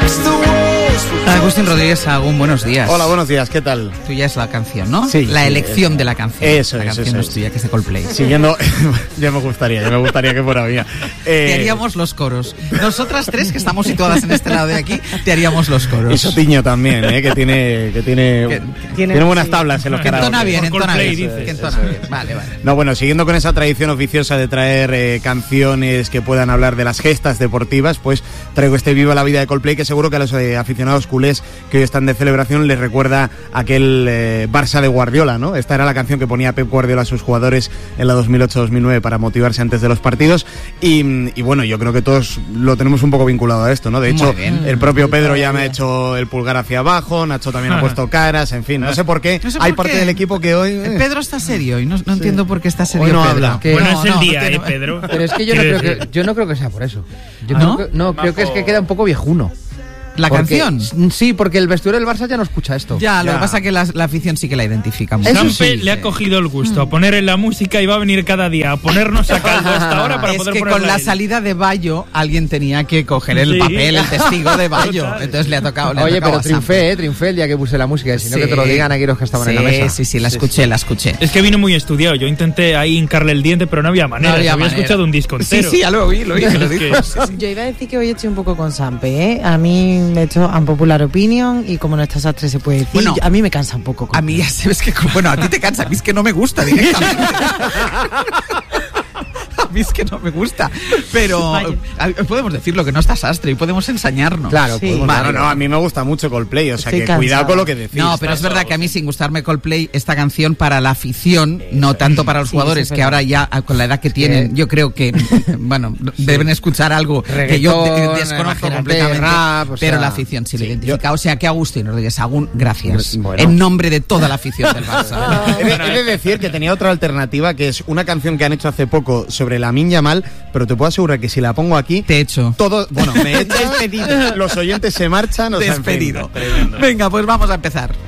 Agustín Rodríguez Sahagún, buenos días. Hola, buenos días, ¿qué tal? Tuya es la canción, ¿no? Sí. La elección de la canción. Eso la es, canción eso es tuya, que es de Coldplay. Siguiendo, ya me gustaría que fuera mía. Te haríamos los coros. Nosotras tres, que estamos situadas en este lado de aquí, te haríamos los coros. Y Sotiño también, que tiene buenas tablas en los que entona bien, entona Coldplay, bien. dices. Que entona bien. Vale. No, bueno, siguiendo con esa tradición oficiosa de traer canciones que puedan hablar de las gestas deportivas, pues traigo este Viva la Vida de Coldplay, que seguro que a los aficionados culés que hoy están de celebración les recuerda aquel Barça de Guardiola, ¿no? Esta era la canción que ponía Pep Guardiola a sus jugadores en la 2008-2009 para motivarse antes de los partidos y bueno, yo creo que todos lo tenemos un poco vinculado a esto, ¿no? De hecho, el propio Pedro ya me ha hecho el pulgar hacia abajo, Nacho también ha puesto caras, en fin, no sé por qué. Hay parte del equipo que hoy... Pedro está serio y no entiendo por qué está serio. Hoy no Pedro. habla. Bueno, es el día, Pedro. Pero es que yo no creo que sea por eso. Creo que es que queda un poco viejuno. ¿La canción? Sí, porque el vestuario del Barça ya no escucha esto. Ya, lo que pasa es que la afición sí que la identifica mucho. Sampe le ha cogido el gusto a poner en la música y va a venir cada día a ponernos a caldo hasta ahora para es poder que ponerla con la él. salida de Bayo alguien tenía que coger el papel, el testigo de Bayo. Entonces le ha tocado. Oye, pero triunfé el día que puse la música, si no que te lo digan aquí los que estaban en la mesa. Sí, la escuché. Es que vino muy estudiado. Yo intenté ahí hincarle el diente, pero no había manera. Había escuchado un disco entero. Sí, ya lo oí, lo dijo. Yo iba a decir que hoy estoy un poco con Sampe, ¿eh? A mí me he hecho un popular opinion y como no estás Sastre se puede decir, bueno, a mí me cansa un poco. A mí ya sabes que, bueno, a ti te cansa, a mí es que no me gusta directamente. A mí es que no me gusta, pero podemos decirlo, que no está Sastre y podemos ensañarnos. Claro, sí. No, a mí me gusta mucho Coldplay, o sea Estoy que cansado. cuidado con lo que decís. No, pero es verdad que a mí, sin gustarme Coldplay, esta canción para la afición, no tanto para los jugadores, que ahora ya con la edad que tienen, yo creo que, bueno, deben escuchar algo que yo desconozco completamente, rap, pero la afición sí lo identifica. O sea que Agustín Rodríguez Sahagún, gracias. Bueno. En nombre de toda la afición del Barça. He de decir que tenía otra alternativa, que es una canción que han hecho hace poco sobre Lamine Yamal, pero te puedo asegurar que si la pongo aquí... Te echo. Todo, bueno, me echáis, los oyentes se marchan. Despedido. Venga, pues vamos a empezar.